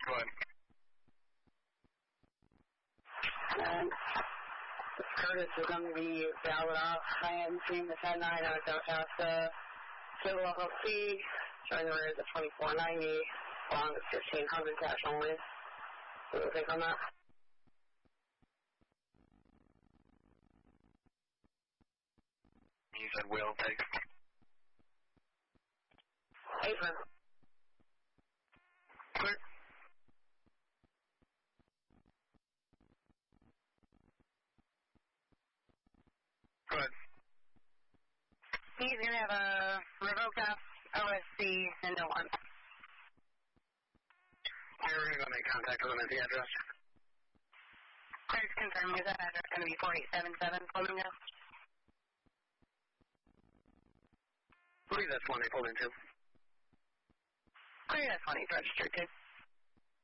Go ahead. And Curtis is going to be valid off. I am seeing the 10-9 out of Delta Civil LLC. Showing the rate of 2490. Long as 1500 cash only. What do you think on that? You said will take. Paper. Clear. Go ahead. He's going to have a revoked off OSC and no one. You're going to make contact with him at the address. Please confirm, is that address going to be 4877 Flamingo? I believe that's one they pulled into. I think that's one he's registered to.